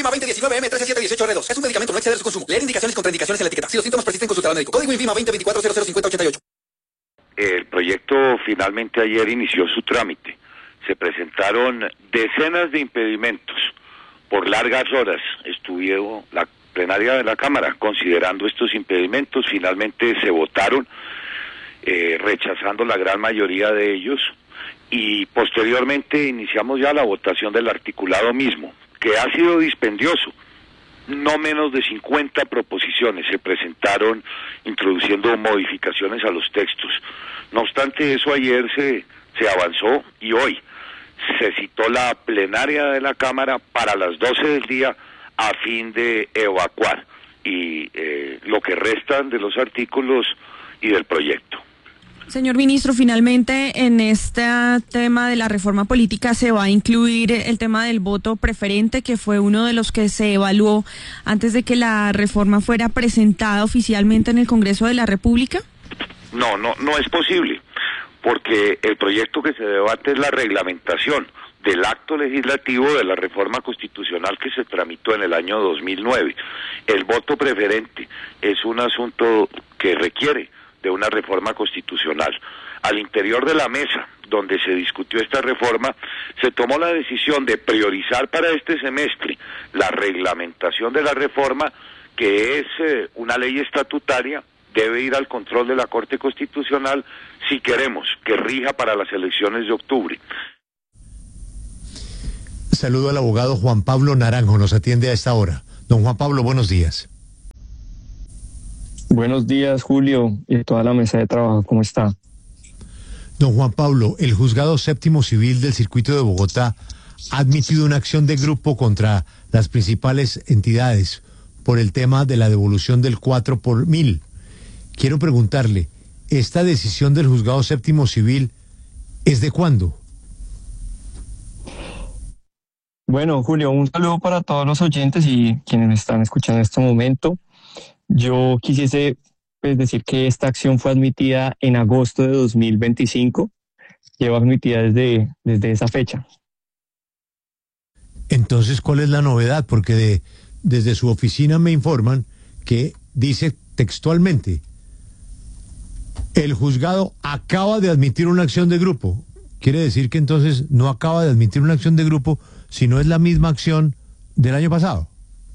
Infima 2019 M13718R2. Es un medicamento, no exceder su consumo. Leer indicaciones y contraindicaciones en la etiqueta. Si los síntomas persisten, consultar al médico. Código Infima 2024005088. El proyecto finalmente ayer inició su trámite. Se presentaron decenas de impedimentos. Por largas horas estuvo la plenaria de la Cámara considerando estos impedimentos. Finalmente se votaron, rechazando la gran mayoría de ellos. Y posteriormente iniciamos ya la votación del articulado mismo, que ha sido dispendioso. No menos de 50 proposiciones se presentaron introduciendo modificaciones a los textos. No obstante eso, ayer se avanzó y hoy se citó la plenaria de la Cámara para las 12 del día a fin de evacuar lo que restan de los artículos y del proyecto. Señor ministro, finalmente en este tema de la reforma política se va a incluir el tema del voto preferente, que fue uno de los que se evaluó antes de que la reforma fuera presentada oficialmente en el Congreso de la República. No es posible, porque el proyecto que se debate es la reglamentación del acto legislativo de la reforma constitucional que se tramitó en el año 2009. El voto preferente es un asunto que requiere de una reforma constitucional. Al interior de la mesa donde se discutió esta reforma, se tomó la decisión de priorizar para este semestre la reglamentación de la reforma, que es una ley estatutaria, debe ir al control de la Corte Constitucional si queremos que rija para las elecciones de octubre. Saludo al abogado Juan Pablo Naranjo, nos atiende a esta hora. Don Juan Pablo, buenos días. Buenos días, Julio, y toda la mesa de trabajo, ¿cómo está? Don Juan Pablo, el Juzgado Séptimo Civil del Circuito de Bogotá ha admitido una acción de grupo contra las principales entidades por el tema de la devolución del 4 por 1000. Quiero preguntarle, ¿esta decisión del Juzgado Séptimo Civil es de cuándo? Bueno, Julio, un saludo para todos los oyentes y quienes me están escuchando en este momento. Yo quisiese decir que esta acción fue admitida en agosto de 2025, lleva admitida desde esa fecha. Entonces, ¿cuál es la novedad? Porque desde su oficina me informan que dice textualmente, el juzgado acaba de admitir una acción de grupo. Quiere decir que entonces no acaba de admitir una acción de grupo, sino es la misma acción del año pasado.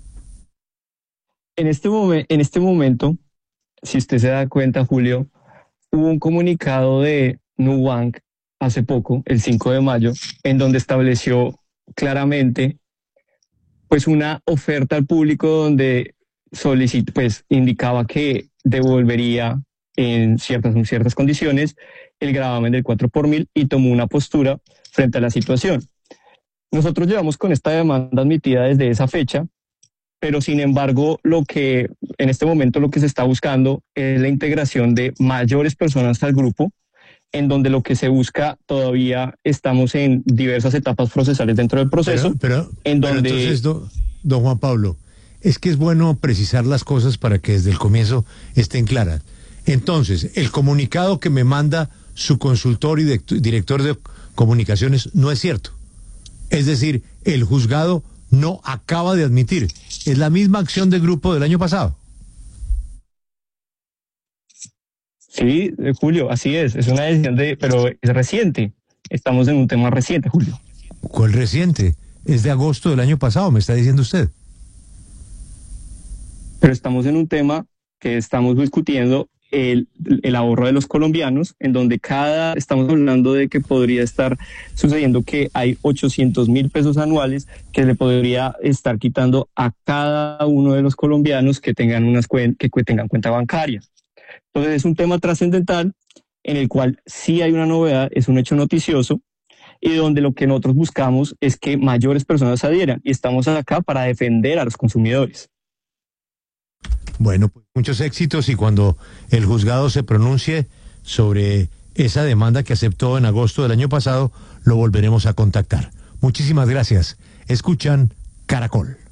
En este momento, si usted se da cuenta, Julio, hubo un comunicado de Nubank hace poco, el 5 de mayo, en donde estableció claramente pues una oferta al público donde indicaba que devolvería en ciertas condiciones el gravamen del 4 por 1000 y tomó una postura frente a la situación. Nosotros llevamos con esta demanda admitida desde esa fecha, pero sin embargo en este momento lo que se está buscando es la integración de mayores personas al grupo, en donde lo que se busca todavía estamos en diversas etapas procesales dentro del proceso. Pero entonces, don Juan Pablo, es que es bueno precisar las cosas para que desde el comienzo estén claras. Entonces, el comunicado que me manda su consultor y director de comunicaciones no es cierto. Es decir, el juzgado no acaba de admitir. Es la misma acción de grupo del año pasado. Sí, Julio, así es una decisión pero es reciente. Estamos en un tema reciente, Julio. ¿Cuál reciente? Es de agosto del año pasado, me está diciendo usted. Pero estamos en un tema que estamos discutiendo el ahorro de los colombianos, en donde estamos hablando de que podría estar sucediendo que hay 800.000 pesos anuales que le podría estar quitando a cada uno de los colombianos que tengan tengan cuenta bancaria. Entonces es un tema trascendental en el cual sí hay una novedad, es un hecho noticioso y donde lo que nosotros buscamos es que mayores personas adhieran y estamos acá para defender a los consumidores. Bueno, pues muchos éxitos y cuando el juzgado se pronuncie sobre esa demanda que aceptó en agosto del año pasado, lo volveremos a contactar. Muchísimas gracias. Escuchan Caracol.